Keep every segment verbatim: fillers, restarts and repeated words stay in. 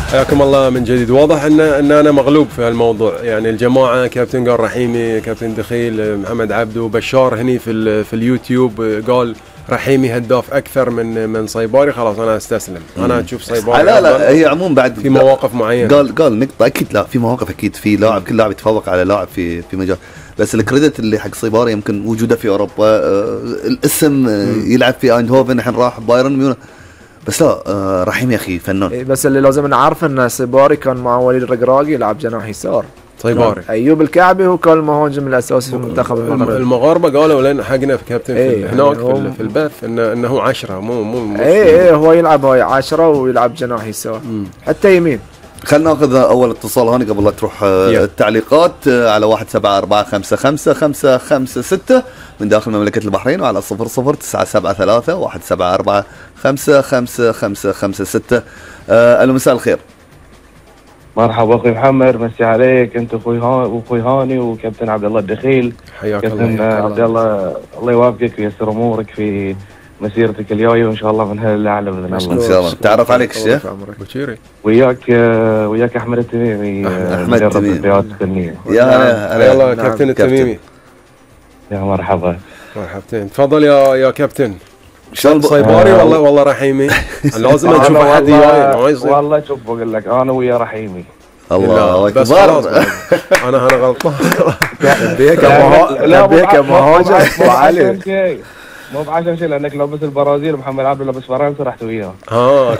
حياكم الله من جديد. واضح ان ان انا مغلوب في هالموضوع، يعني الجماعه كابتن قال رحيمي، كابتن دخيل، محمد عبدو، بشار هني في في اليوتيوب قال رحيمي هداف اكثر من من صيباري. خلاص انا استسلم، انا اشوف صيباري. لا لا هي عموما بعد في مواقف معينه قال قال نقطه اكيد، لا في مواقف اكيد، في لاعب كل لاعب يتفوق على لاعب في في مجال، بس الكريدت اللي حق صيباري يمكن وجوده في اوروبا، آه الاسم آه يلعب في ايندهوفن، الحين راح بايرن ميونخ، بس لا آه رحيم يا اخي فنان. بس اللي لازم نعرف ان صيباري كان مع وليد الرقراقي يلعب جناح يسار. صيباري ايوب الكعبي هو كان المهاجم الاساسي في المنتخب المغربي. المغاربه قالوا لنا حقنا في كابتن ايه هناك يعني في البث انه انه عشرة مو مو اي اي هو يلعب هاي عشرة ويلعب جناح يسار حتى يمين. خلنا ناخذ اول اتصال هون قبل لا تروح التعليقات على واحد سبعة أربعة خمسة خمسة خمسة خمسة ستة من داخل مملكة البحرين، وعلى صفر صفر تسعة سبعة ثلاثة واحد سبعة أربعة خمسة خمسة خمسة خمسة ستة. ألو مساء الخير. مرحبا اخوي محمد، مسي عليك انت اخوي واخوي هاني وكابتن عبد الله الدخيل. حياك الله كابتن عبد الله، الله يوفقك وييسر امورك في مسيرتك الجايه، وان شاء الله من هالاعلى باذن الله. ان شاء الله. تعرف عليك الشيخ بشيري. وياك وياك احمد التميمي، احمد التميمي يا هلا يلا كابتن التميمي. يا مرحبا مرحبتين. تفضل يا يا كابتن. شلون صيباري آه والله والله رحيمي؟ لازم نشوف احد جاي. والله شوف بقول لك انا ويا رحيمي. الله اكبر. انا انا غلطان. بيك بيك مهاجم وعلي مو بعشان شيء، لانك لابس البرازيل ومحمد عبد لابس فرنسا رحت وياه. اه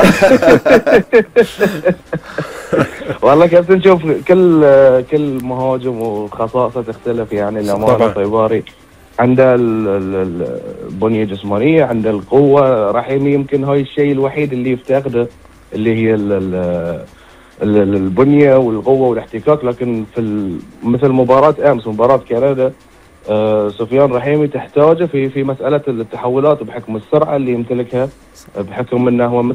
والله كابتن شوف، كل كل مهاجم وخصائصه تختلف، يعني الامانه صيباري عنده البنيه الجسمانيه، عنده القوه. رحيمي يمكن هاي الشيء الوحيد اللي يفتقده، اللي هي ال ال البنيه والقوه والاحتكاك، لكن في مثل مباراه امس مباراه كندا، آه سفيان رحيمي تحتاجه في في مساله التحولات، بحكم السرعه اللي يمتلكها، بحكم انه هو